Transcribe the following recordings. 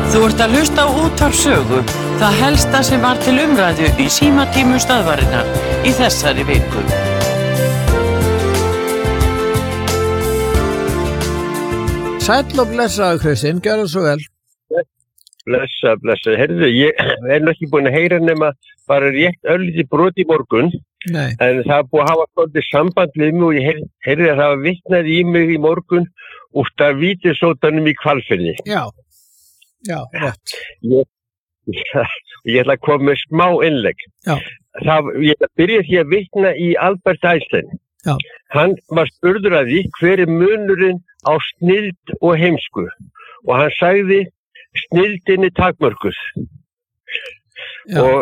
Þú ert að hlusta á Útvarp Sögu, það helsta sem var til umræðu í símatímum stöðvarinnar í þessari viku. Sæll og blessaðu Kristinn, gjörðu svo vel. Blessa. Heyrðu, ég nú ekki búin að heyra nema bara rétt örlítið brot í morgun. Nei. En það búið að hafa svolítið samband við mig og ég heyrði að það var vitnað í mig í morgun út af vítisótanum í Hvalfirði. Já, rétt. Ég ætla að koma með smá innlegg. Já. Ég ætla að byrja því að vitna í Albert Einstein. Já. Hann var spurður að því hver er munurinn á snilld og heimsku og hann sagði snilldin er takmörkuð. Já. Og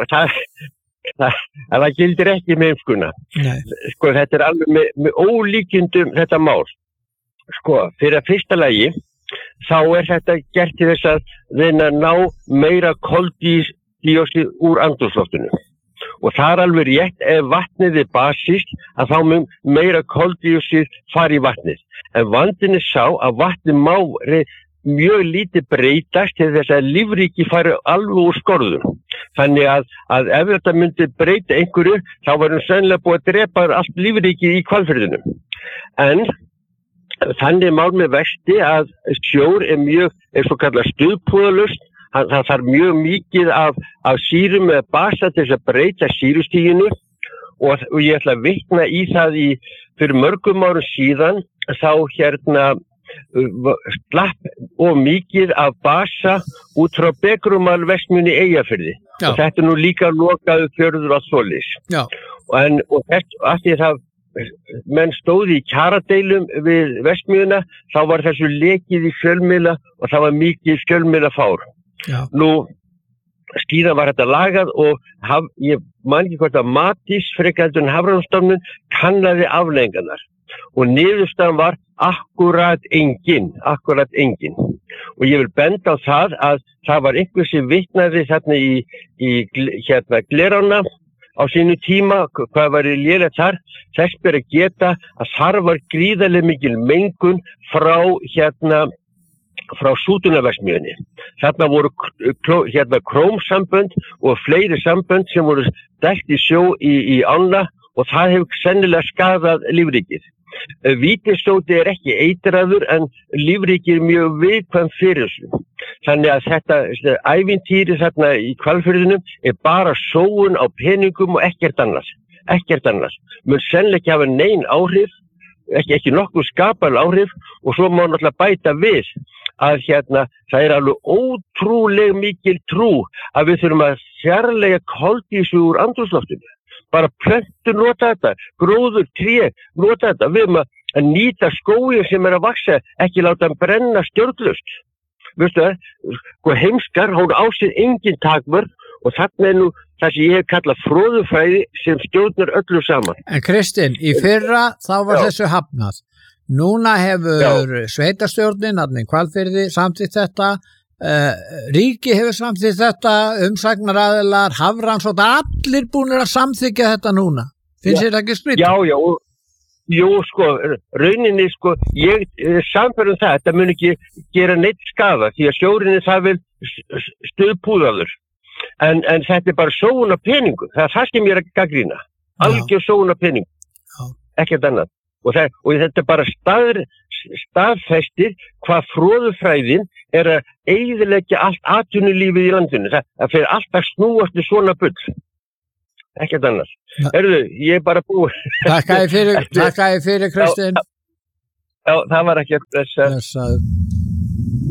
það gildir ekki með heimskuna. Nei. Sko, þetta er alveg með ólíkindum þetta mál. Sko, fyrir að fyrsta lagi þá er þetta gert til þess að reyna að ná meira koldíoxíð úr andrúmsloftinu. Og það er alveg rétt, ef vatnið er basískt að þá mun meira koldíoxíð fara í vatnið. En vandinn er sá að vatnið má mjög lítið breytast til þess að lífríki fari alveg úr skorðum. Þannig að ef þetta myndi breyta einhverju, þá varum sennilega búið að drepa allt lífríki í Hvalfirðinum. En þannig mál með vexti að sjór er svo kallað stuðpúðalaust. Það þarf mjög mikið af sýrum með basa til þess að breyta sýrustiginu og ég ætla að vitna í það fyrir mörgum árum síðan þá slapp og mikið af basa út frá Begrumal-verksmiðjunni í Eyjafirði. Já. Og þetta er nú líka lokaður fjörður á svoleiðis. Já. Og af því það menn stóði í kjaradeilum við verksmiðjuna, þá var þessu lekið í fjölmiðla og það var mikið fjölmiðlafár. Já. Nú, skíðan var þetta lagað og ég man ekki hvort að Matís frekar Hafrannsóknastofnun kannaði afleiðingarnar og niðurstaðan var akkurat engin. Og ég vil benda á það að það var einhver sem vitnaði þarna í Glerána á sínu tíma, hvað var í lélegt þar, þess ber að geta að þar var gríðarlega mikil mengun frá sútunarverksmiðjunni. Þarna voru krómsambönd og fleiri sambönd sem voru dælt í sjó í ána og það hefur sennilega skadað lífríkið. Vítisóti er ekki eitraður en lífríkið er mjög viðkvæmt fyrir þessu. Þannig að þetta ævintýri þarna í Hvalfirðinum er bara sóun á peningum og ekkert annars. Mun sennilega ekki hafa nein áhrif, ekki nokkuð skapal áhrif og svo má náttúrulega bæta við að það er alveg ótrúlega mikil trú að við þurfum að fjarlægja koldíoxíð úr andrúmsloftinu. Bara plöntur nota þetta, gróður, tré nota þetta. Við erum að nýta skóginn sem er að vaxa, ekki láta hann brenna stjórnlaust. Veistu það, heimskar, hún á sér engin takmörk og þarna er nú það sem ég hef kallað froðufræði sem stjórnar öllu saman. En Kristinn, í fyrra þá var þessu hafnað. Núna hefur sveitarstjórnin, Hvalfirði, samþykkt þetta, ríki hefur samþykkt þetta, umsagnaraðilar, Hafrannsóknastofnun, allir búnir að samþykkja þetta núna. Finnst þér ekki skrítið? Já, jú, rauninni, ég samferðum það, þetta mun ekki gera neitt skaða, því að sjórinn er það vel stuðpúðaður. En þetta er bara sóun af peningum, það er það sem ég er að gagnrýna. Algjör sóun af peningum, ekkert annað. Og þetta er bara staðfestir hvað froðufræðin er að eyðileggja allt atvinnulífið í landinu. Það fer alltaf snúast í svona bull. Ekkert annars. Hörðu, ég er bara búið. Takk fyrir Kristinn. Já, það var ekki að blessa.